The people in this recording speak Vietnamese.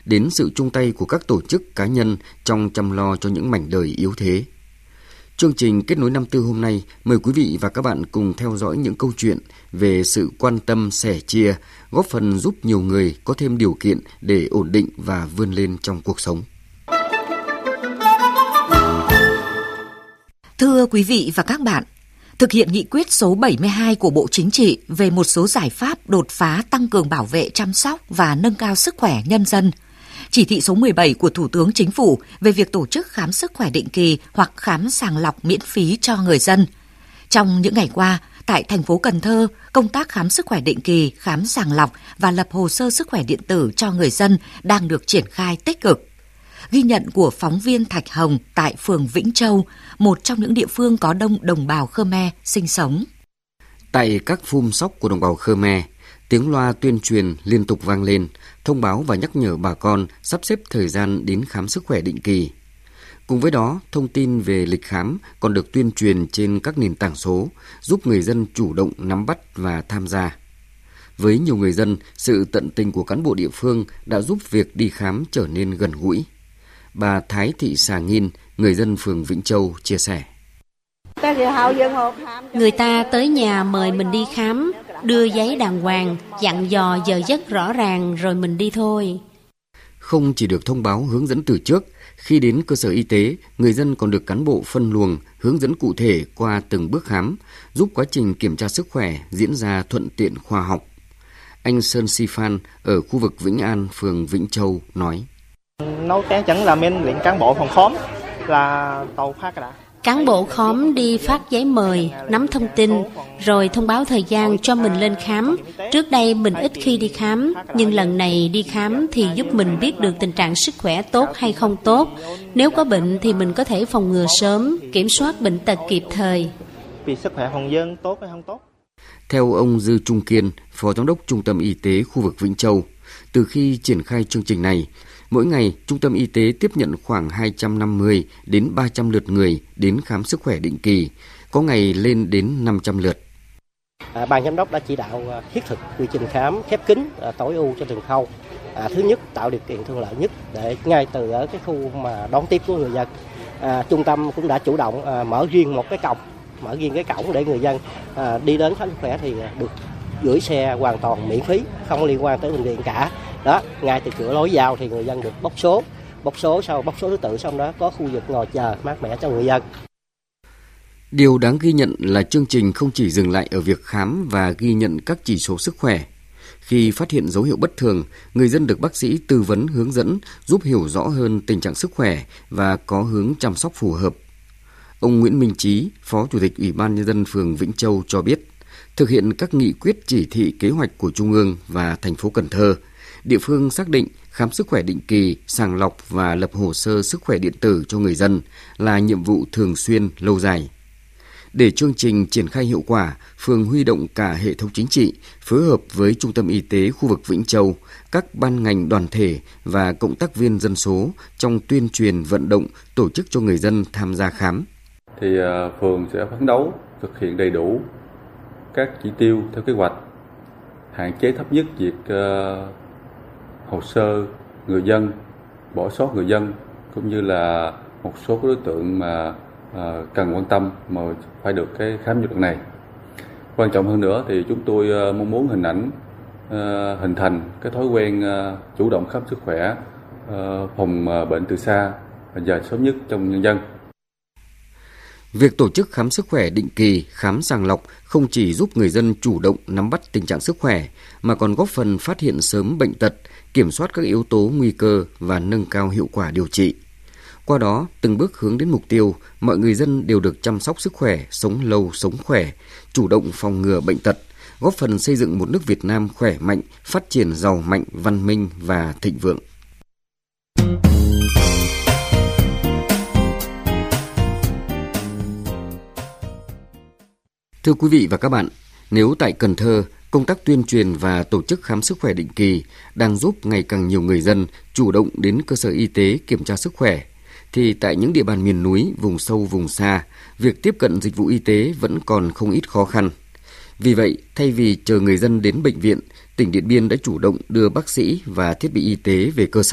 đến sự chung tay của các tổ chức cá nhân trong chăm lo cho những mảnh đời yếu thế. Chương trình Kết nối năm tư hôm nay mời quý vị và các bạn cùng theo dõi những câu chuyện về sự quan tâm sẻ chia, góp phần giúp nhiều người có thêm điều kiện để ổn định và vươn lên trong cuộc sống. Thưa quý vị và các bạn, thực hiện nghị quyết số 72 của Bộ Chính trị về một số giải pháp đột phá tăng cường bảo vệ, chăm sóc và nâng cao sức khỏe nhân dân, chỉ thị số 17 của Thủ tướng Chính phủ về việc tổ chức khám sức khỏe định kỳ hoặc khám sàng lọc miễn phí cho người dân. Trong những ngày qua, tại thành phố Cần Thơ, công tác khám sức khỏe định kỳ, khám sàng lọc và lập hồ sơ sức khỏe điện tử cho người dân đang được triển khai tích cực. Ghi nhận của phóng viên Thạch Hồng tại phường Vĩnh Châu, một trong những địa phương có đông đồng bào Khmer sinh sống. Tại các phum sóc của đồng bào Khmer, tiếng loa tuyên truyền liên tục vang lên, thông báo và nhắc nhở bà con sắp xếp thời gian đến khám sức khỏe định kỳ. Cùng với đó, thông tin về lịch khám còn được tuyên truyền trên các nền tảng số, giúp người dân chủ động nắm bắt và tham gia. Với nhiều người dân, sự tận tình của cán bộ địa phương đã giúp việc đi khám trở nên gần gũi. Bà Thái Thị Sà Nghìn, người dân phường Vĩnh Châu, chia sẻ. Người ta tới nhà mời mình đi khám, đưa giấy đàng hoàng, dặn dò giờ giấc rõ ràng rồi mình đi thôi. Không chỉ được thông báo hướng dẫn từ trước, khi đến cơ sở y tế, người dân còn được cán bộ phân luồng, hướng dẫn cụ thể qua từng bước khám, giúp quá trình kiểm tra sức khỏe diễn ra thuận tiện khoa học. Anh Sơn Si Phan ở khu vực Vĩnh An, phường Vĩnh Châu nói. Nấu chén chẳng là men luyện cán bộ phòng khóm là tàu phát đã. Cán bộ khóm đi phát giấy mời, nắm thông tin, rồi thông báo thời gian cho mình lên khám. Trước đây mình ít khi đi khám, nhưng lần này đi khám thì giúp mình biết được tình trạng sức khỏe tốt hay không tốt. Nếu có bệnh thì mình có thể phòng ngừa sớm, kiểm soát bệnh tật kịp thời. Vì sức khỏe phòng dân tốt hay không tốt? Theo ông Dư Trung Kiên, Phó Giám đốc Trung tâm Y tế khu vực Vĩnh Châu, từ khi triển khai chương trình này, mỗi ngày, Trung tâm Y tế tiếp nhận khoảng 250 đến 300 lượt người đến khám sức khỏe định kỳ, có ngày lên đến 500 lượt. Ban giám đốc đã chỉ đạo thiết thực quy trình khám khép kín, tối ưu cho từng khâu. Thứ nhất, tạo điều kiện thuận lợi nhất để ngay từ ở cái khu mà đón tiếp của người dân. Trung tâm cũng đã chủ động mở riêng cái cổng để người dân đi đến khám sức khỏe thì được gửi xe hoàn toàn miễn phí, không liên quan tới bệnh viện cả. Đó, ngay từ cửa lối vào thì người dân được bóc số thứ tự, xong đó có khu vực ngồi chờ mát mẻ cho người dân. Điều đáng ghi nhận là chương trình không chỉ dừng lại ở việc khám và ghi nhận các chỉ số sức khỏe. Khi phát hiện dấu hiệu bất thường, người dân được bác sĩ tư vấn hướng dẫn, giúp hiểu rõ hơn tình trạng sức khỏe và có hướng chăm sóc phù hợp. Ông Nguyễn Minh Trí, Phó Chủ tịch Ủy ban Nhân dân phường Vĩnh Châu cho biết, thực hiện các nghị quyết chỉ thị kế hoạch của Trung ương và thành phố Cần Thơ, địa phương xác định khám sức khỏe định kỳ, sàng lọc và lập hồ sơ sức khỏe điện tử cho người dân là nhiệm vụ thường xuyên, lâu dài. Để chương trình triển khai hiệu quả, phường huy động cả hệ thống chính trị, phối hợp với Trung tâm Y tế khu vực Vĩnh Châu, các ban ngành đoàn thể và cộng tác viên dân số trong tuyên truyền vận động tổ chức cho người dân tham gia khám. Thì phường sẽ phấn đấu thực hiện đầy đủ các chỉ tiêu theo kế hoạch, hạn chế thấp nhất việc hồ sơ người dân, bỏ sót người dân, cũng như là một số đối tượng mà cần quan tâm mà phải được cái khám như lần này. Quan trọng hơn nữa thì chúng tôi mong muốn hình thành cái thói quen chủ động khám sức khỏe, phòng bệnh từ xa và sớm nhất trong nhân dân. Việc tổ chức khám sức khỏe định kỳ, khám sàng lọc không chỉ giúp người dân chủ động nắm bắt tình trạng sức khỏe, mà còn góp phần phát hiện sớm bệnh tật, kiểm soát các yếu tố nguy cơ và nâng cao hiệu quả điều trị. Qua đó, từng bước hướng đến mục tiêu, mọi người dân đều được chăm sóc sức khỏe, sống lâu, sống khỏe, chủ động phòng ngừa bệnh tật, góp phần xây dựng một nước Việt Nam khỏe mạnh, phát triển giàu mạnh, văn minh và thịnh vượng. Thưa quý vị và các bạn, nếu tại Cần Thơ, công tác tuyên truyền và tổ chức khám sức khỏe định kỳ đang giúp ngày càng nhiều người dân chủ động đến cơ sở y tế kiểm tra sức khỏe, thì tại những địa bàn miền núi, vùng sâu, vùng xa, việc tiếp cận dịch vụ y tế vẫn còn không ít khó khăn. Vì vậy, thay vì chờ người dân đến bệnh viện, tỉnh Điện Biên đã chủ động đưa bác sĩ và thiết bị y tế về cơ sở.